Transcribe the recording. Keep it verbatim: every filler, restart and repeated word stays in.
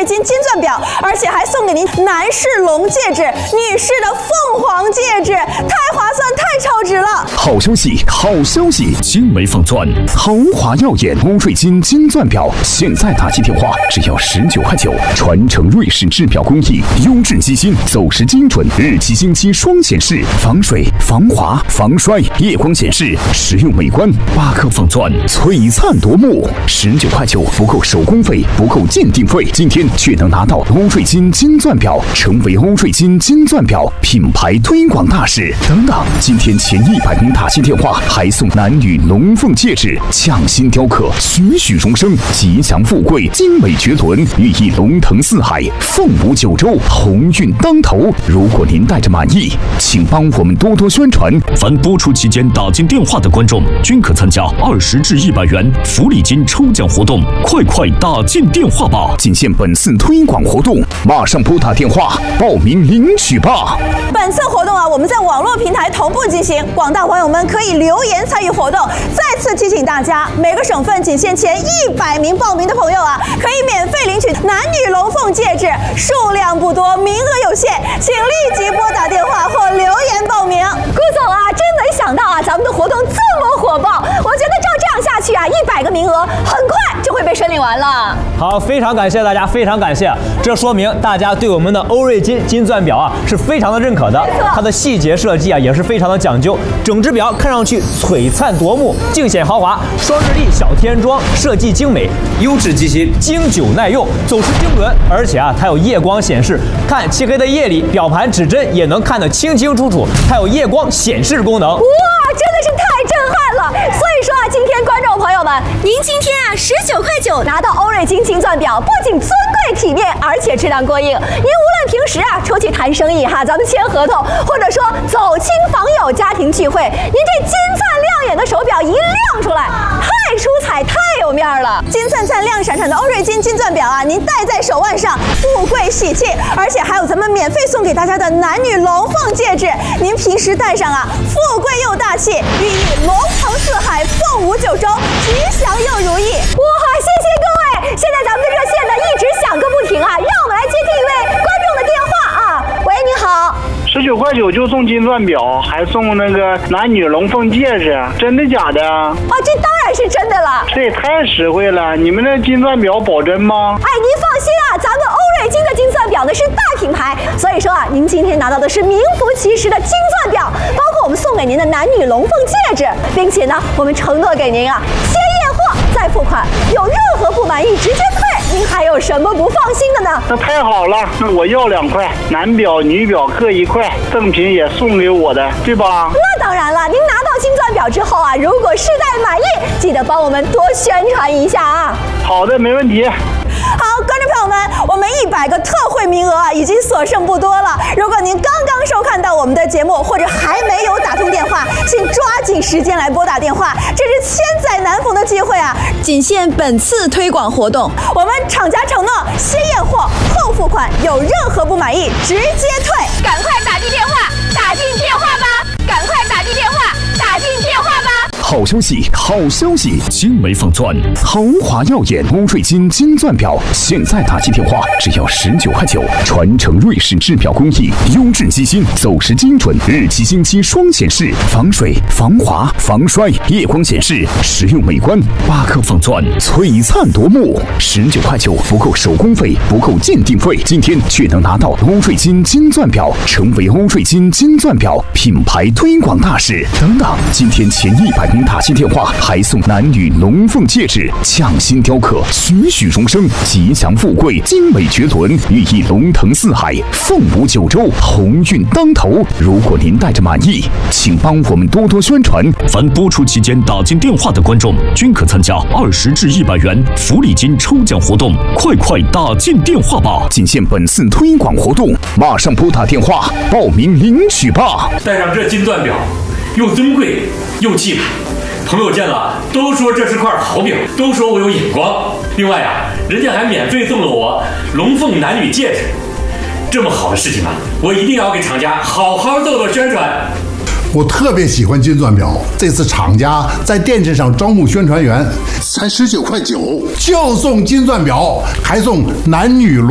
瑞金金钻表，而且还送给您男士龙戒指、女士的凤凰戒指，太划算、太超值了！ 好消息，好消息！精美仿钻，豪华耀眼欧瑞金金钻表，现在打起电话只要十九块九，传承瑞士制表工艺，优质机芯，走时精准，日期星期双显示，防水、防滑、防摔，夜光显示，实用美观。八颗仿钻，璀璨夺目，十九块九不够手工费，不够鉴定费，今天却能拿到欧瑞金金钻表，成为欧瑞金金钻表品牌推广大使。等等，今天前一百名打进电话，还送男女龙凤戒指，匠心雕刻，栩栩荣生，吉祥富贵，精美绝伦，寓意龙腾四海，凤舞九州，鸿运当头。如果您带着满意，请帮我们多多宣传。 凡播出期间打进电话的观众，均可参加二十至一百元福利金抽奖活动，快快打进电话吧！ 仅限本次推广活动，马上拨打电话报名领取吧！ 本次活动啊，我们在网络平台同步进行，广大网友们可以留言参与活动。再次提醒大家，每个省份仅限前一百名报名的朋友啊，可以免费领取男女龙凤戒指，数量不多，名额有限，请立即拨打电话或留言报名。顾总啊，真没想到啊，咱们的活动这么火爆，我觉得照这样下去啊，一百个名额很快就会被申领完了。 好，非常感谢大家，非常感谢，这说明大家对我们的欧瑞金金钻表啊是非常的认可的，它的细节设计啊也是非常的讲究，整只表看上去璀璨夺目，尽显豪华，双日历小天装，设计精美，优质机芯，经久耐用，走时经纶，而且啊它有夜光显示，看漆黑的夜里，表盘指针也能看得清清楚楚，它有夜光显示功能。哇， 真的是太震撼了！所以说啊，今天观众朋友们，您今天啊十九块九拿到欧瑞金金钻表，不仅尊贵体面，而且质量过硬。您无论平时啊出去谈生意哈，咱们签合同，或者说走亲访友、家庭聚会，您这金灿亮眼的手表一亮出来，太出彩，太有面了！金灿灿、亮闪闪的欧瑞金金钻表啊，您戴在手腕上，富贵喜气，而且还有咱们免费送给大家的男女龙凤戒指，您平时戴上啊，富贵又大气，寓意龙腾四海，凤舞九州，吉祥又如意。哇，谢谢各位！现在咱们的热线呢一直响个不停啊，让我们来接听一位观众的电话啊。喂，你好。 十九块九就送金钻表，还送那个男女龙凤戒指，真的假的？ 啊，这当然是真的了。 这也太实惠了！你们的金钻表保真吗？ 哎，您放心啊，咱们欧瑞金的金钻表呢是大品牌，所以说啊，您今天拿到的是名副其实的金钻表，包括我们送给您的男女龙凤戒指，并且呢，我们承诺给您啊，先验货再付款，有任何不满意直接退，您还有什么不放心的呢？ 那太好了，那我要两块，男表女表各一块，赠品也送给我的，对吧？ 那当然了，您拿到金钻表之后啊，如果试戴满意，记得帮我们多宣传一下啊。 好的，没问题。 好，观众朋友们，我们一百个特惠名额啊，已经所剩不多了。如果您刚刚收看到我们的节目，或者还没有打通电话，请抓紧时间来拨打电话，这是千载难逢的机会啊！仅限本次推广活动，我们厂家承诺先验货后付款，有任何不满意直接退。赶快打进电话，打进电话吧！赶快打进电话，打进电话吧！ 好消息，好消息！精美仿钻，豪华耀眼欧瑞金金钻表，现在打进电话只要十九块九，传承瑞士制表工艺，优质机芯，走时精准，日期星期双显示，防水、防滑、防摔，夜光显示，实用美观。八颗仿钻，璀璨夺目，十九块九不够手工费，不够鉴定费，今天却能拿到欧瑞金金钻表，成为欧瑞金金钻表品牌推广大使。等等，今天前一百名打进电话，还送男女龙凤戒指，匠心雕刻，栩栩荣生，吉祥富贵，精美绝伦，寓意龙腾四海，凤舞九州，鸿运当头。如果您带着满意，请帮我们多多宣传。 凡播出期间打进电话的观众，均可参加二十至一百元福利金抽奖活动，快快打进电话吧！ 仅限本次推广活动，马上拨打电话报名领取吧！ 戴上这金钻表，又尊贵又气派。朋友见了都说这是块好表，都说我有眼光。另外啊，人家还免费送了我龙凤男女戒指，这么好的事情啊，我一定要给厂家好好做做宣传。 我特别喜欢金钻表，这次厂家在电视上招募宣传员，才十九块九就送金钻表，还送男女龙。